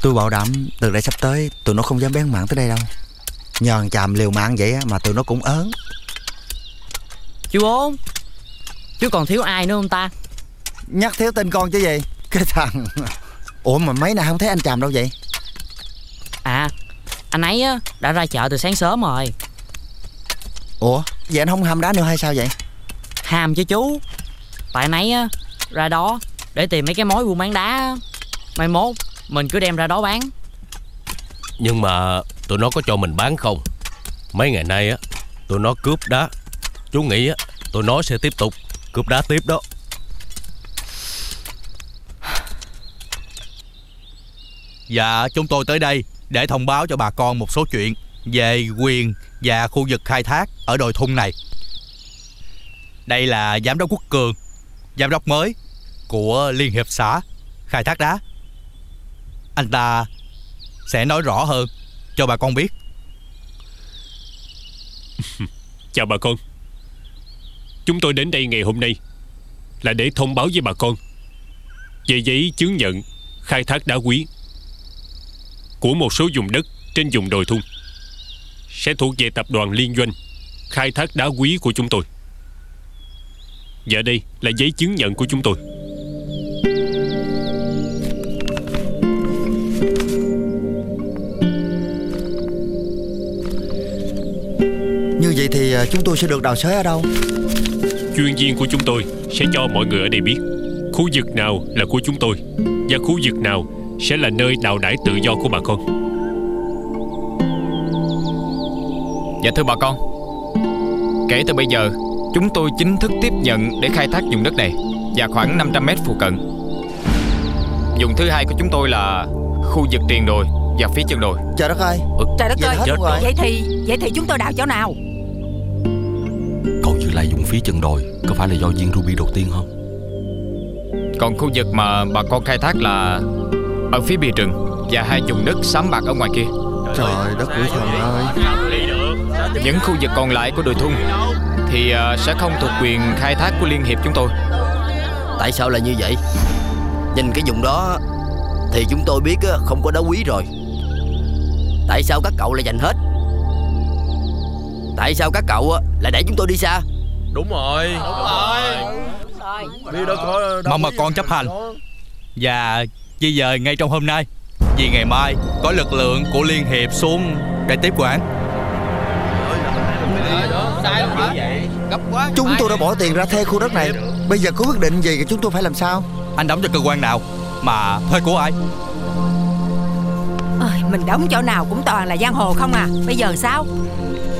Tôi bảo đảm từ đây sắp tới tụi nó không dám bén mảng tới đây đâu. Nhờ thằng Chàm liều mạng vậy mà tụi nó cũng ớn. Chú Bốn, chú còn thiếu ai nữa không ta? Nhắc thiếu tên con chứ gì. Cái thằng... Ủa mà mấy nay không thấy anh Chàm đâu vậy? À, anh ấy á đã ra chợ từ sáng sớm rồi. Ủa vậy anh không hâm đá nữa hay sao vậy? Hàm chứ chú. Tại anh ấy á ra đó để tìm mấy cái mối buôn bán đá. Mai mốt mình cứ đem ra đó bán. Nhưng mà tụi nó có cho mình bán không? Mấy ngày nay á tụi nó cướp đá. Chú nghĩ á tụi nó sẽ tiếp tục cướp đá tiếp đó. Dạ, chúng tôi tới đây để thông báo cho bà con một số chuyện về quyền và khu vực khai thác ở đồi thung này. Đây là giám đốc Quốc Cường, giám đốc mới của Liên hiệp xã khai thác đá. Anh ta sẽ nói rõ hơn cho bà con biết. Chào bà con. Chúng tôi đến đây ngày hôm nay là để thông báo với bà con về giấy chứng nhận khai thác đá quý của một số vùng đất trên vùng đồi thung sẽ thuộc về tập đoàn liên doanh khai thác đá quý của chúng tôi. Và đây là giấy chứng nhận của chúng tôi. Như vậy thì chúng tôi sẽ được đào xới ở đâu? Chuyên viên của chúng tôi sẽ cho mọi người ở đây biết khu vực nào là của chúng tôi và khu vực nào sẽ là nơi đào đải tự do của bà con. Dạ thưa bà con, kể từ bây giờ chúng tôi chính thức tiếp nhận để khai thác vùng đất này và khoảng 500 mét phụ cận. Vùng thứ hai của chúng tôi là khu vực triền đồi và phía chân đồi. Trời đất ơi. Trời đất ơi, rồi. Vậy thì chúng tôi đào chỗ nào? Còn giữ lại vùng phía chân đồi có phải là do viên ruby đầu tiên không? Còn khu vực mà bà con khai thác là ở phía bìa rừng và hai vùng đất xám bạc ở ngoài kia. Trời đất quỷ thần ơi. Những khu vực còn lại của đồi thung thì sẽ không thuộc quyền khai thác của Liên hiệp chúng tôi. Tại sao là như vậy? Nhìn cái vùng đó thì chúng tôi biết không có đá quý rồi. Tại sao các cậu lại giành hết? Tại sao các cậu lại đẩy chúng tôi đi xa? Đúng rồi. Mong bà con chấp hành và di dời ngay trong hôm nay, vì ngày mai có lực lượng của Liên hiệp xuống để tiếp quản. Chúng tôi đã bỏ tiền ra thuê khu đất này. Bây giờ có quyết định gì thì chúng tôi phải làm sao? Anh đóng cho cơ quan nào mà thuê của ai? Mình đóng chỗ nào cũng toàn là giang hồ không à. Bây giờ sao?